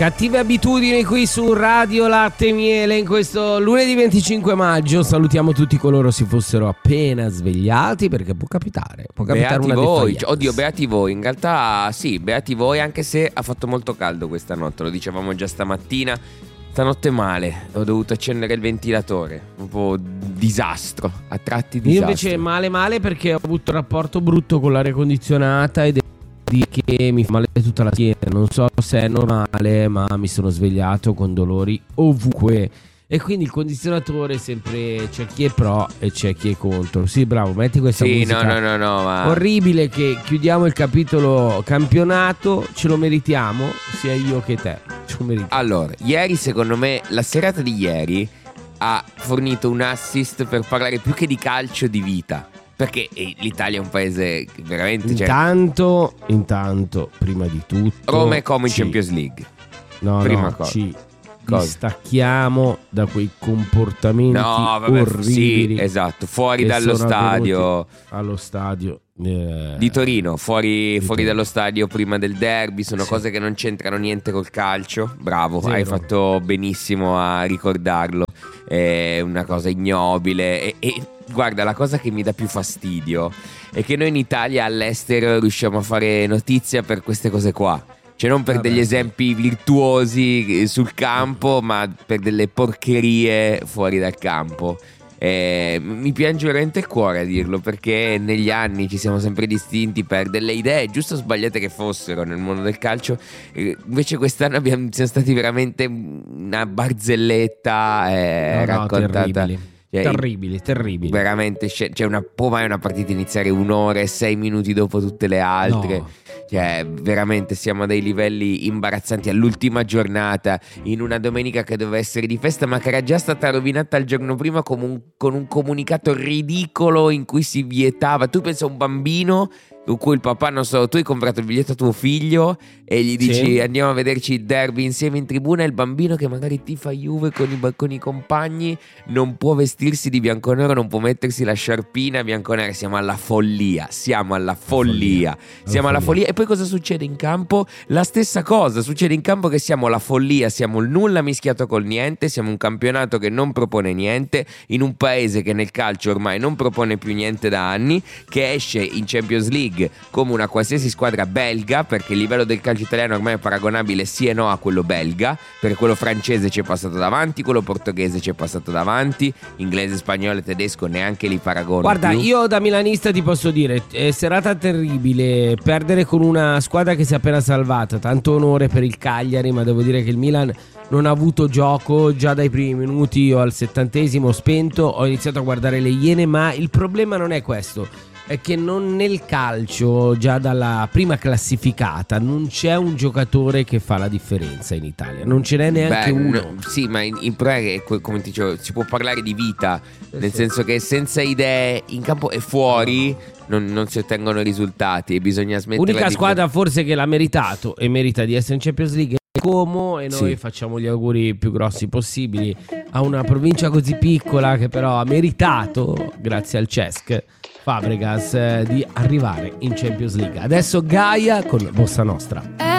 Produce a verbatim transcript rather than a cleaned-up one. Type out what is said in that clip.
Cattive abitudini qui su Radio Latte e Miele in questo lunedì venticinque maggio. Salutiamo tutti coloro si fossero appena svegliati, perché può capitare, può capitare beati una voi, defaglianza. oddio, beati voi. In realtà sì, beati voi, anche se ha fatto molto caldo questa notte, lo dicevamo già stamattina. Stanotte male, ho dovuto accendere il ventilatore, un po' disastro, a tratti disastro. Io invece male male perché ho avuto un rapporto brutto con l'aria condizionata ed che mi fa male tutta la schiena. Non so se è normale, ma mi sono svegliato con dolori ovunque. E quindi il condizionatore sempre c'è chi è pro e c'è chi è contro. Sì, bravo, metti questa sì, musica. no, no, no, no, ma... orribile, che chiudiamo il capitolo campionato. Ce lo meritiamo, sia io che te. Ce lo meritiamo. Allora, ieri secondo me, la serata di ieri ha fornito un assist per parlare più che di calcio, di vita. Perché l'Italia è un paese che veramente... Intanto, cioè... intanto, prima di tutto... Roma è come in ci... Champions League. No, prima no, cosa. ci distacchiamo da quei comportamenti no, vabbè, orribili. Sì, esatto, fuori dallo stadio. Allo stadio eh... di Torino, fuori, di fuori Torino. dallo stadio prima del derby. Sono sì. cose che non c'entrano niente col calcio. Bravo, Zero. Hai fatto benissimo a ricordarlo. È una cosa ignobile e, e guarda, la cosa che mi dà più fastidio è che noi in Italia all'estero riusciamo a fare notizia per queste cose qua. Cioè non per Vabbè, degli esempi virtuosi sul campo, ma per delle porcherie fuori dal campo. Eh, mi piange veramente il cuore a dirlo, perché negli anni ci siamo sempre distinti per delle idee, giusto o sbagliate che fossero, nel mondo del calcio. Eh, invece quest'anno abbiamo, siamo stati veramente una barzelletta eh, no, raccontata. No, terribili. Cioè, terribili, terribili. Veramente, cioè, una, può mai una partita iniziare un'ora e sei minuti dopo tutte le altre? No. Cioè, veramente siamo a dei livelli imbarazzanti. All'ultima giornata, in una domenica che doveva essere di festa, ma che era già stata rovinata il giorno prima con un, con un comunicato ridicolo in cui si vietava. Tu pensa a un bambino con cui il papà, non so, tu hai comprato il biglietto a tuo figlio e gli dici sì. andiamo a vederci il derby insieme in tribuna, e il bambino che magari tifa Juve con i, con i compagni non può vestirsi di bianconero, non può mettersi la sciarpina bianconera. Siamo alla follia, siamo alla follia, follia. siamo alla follia. E poi cosa succede in campo? La stessa cosa succede in campo, che siamo la follia, siamo il nulla mischiato col niente, siamo un campionato che non propone niente, in un paese che nel calcio ormai non propone più niente da anni, che esce in Champions League come una qualsiasi squadra belga, perché il livello del calcio italiano ormai è paragonabile sì e no a quello belga, perché quello francese ci è passato davanti, quello portoghese ci è passato davanti, inglese, spagnolo e tedesco neanche li paragono. Guarda, più. Io da milanista ti posso dire, è serata terribile, perdere con una squadra che si è appena salvata, tanto onore per il Cagliari, ma devo dire che il Milan non ha avuto gioco già dai primi minuti. Io al settantesimo spento ho iniziato a guardare le Iene, ma il problema non è questo. È che non nel calcio, già dalla prima classificata, non c'è un giocatore che fa la differenza in Italia. Non ce n'è neanche Beh, uno. No, sì, ma in, in è, come ti dicevo, si può parlare di vita, eh nel sì. senso che senza idee in campo e fuori non, non si ottengono risultati e bisogna smettere. L'unica di... squadra forse che l'ha meritato e merita di essere in Champions League è Como, e noi sì. facciamo gli auguri più grossi possibili a una provincia così piccola che però ha meritato, grazie al Cesc Fabregas, eh, di arrivare in Champions League. Adesso Gaia con Bossa Nostra.